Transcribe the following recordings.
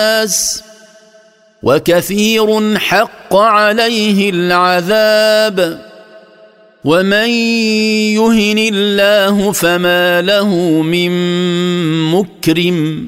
وكثير حق عليه العذاب ومن يهن الله فما له من مكرم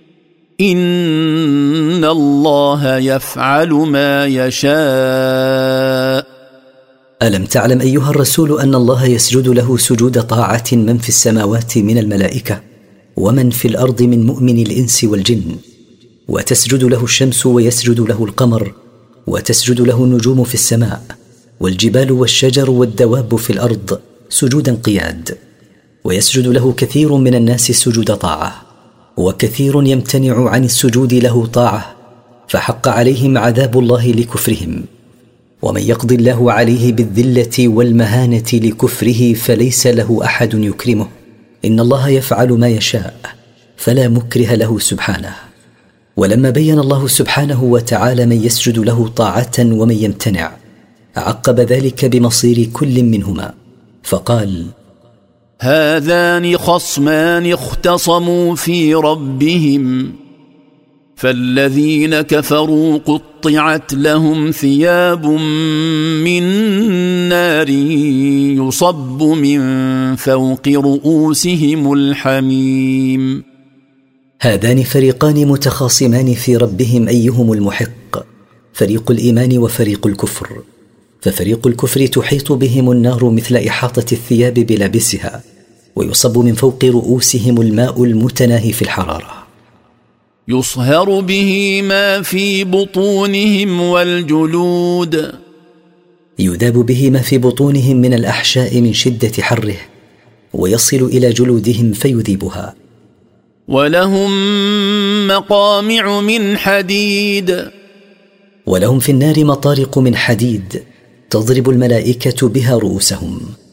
إن الله يفعل ما يشاء. ألم تعلم أيها الرسول أن الله يسجد له سجود طاعة من في السماوات من الملائكة ومن في الأرض من مؤمن الإنس والجن، وتسجد له الشمس ويسجد له القمر، وتسجد له النجوم في السماء، والجبال والشجر والدواب في الأرض سجودا قياد، ويسجد له كثير من الناس سجود طاعة، وكثير يمتنع عن السجود له طاعة، فحق عليهم عذاب الله لكفرهم. ومن يقضي الله عليه بالذلة والمهانة لكفره فليس له أحد يكرمه، إن الله يفعل ما يشاء فلا مكره له سبحانه. ولما بين الله سبحانه وتعالى من يسجد له طاعة ومن يمتنع، عقب ذلك بمصير كل منهما فقال: هذان خصمان اختصموا في ربهم فالذين كفروا قطعت لهم ثياب من نار يصب من فوق رؤوسهم الحميم. هذان فريقان متخاصمان في ربهم أيهم المحق، فريق الإيمان وفريق الكفر. ففريق الكفر تحيط بهم النار مثل إحاطة الثياب بلابسها، ويصب من فوق رؤوسهم الماء المتناهي في الحرارة، يصهر به ما في بطونهم والجلود، يذاب به ما في بطونهم من الأحشاء من شدة حره، ويصل إلى جلودهم فيذيبها. ولهم مقامع من حديد، ولهم في النار مطارق من حديد تضرب الملائكة بها رؤوسهم.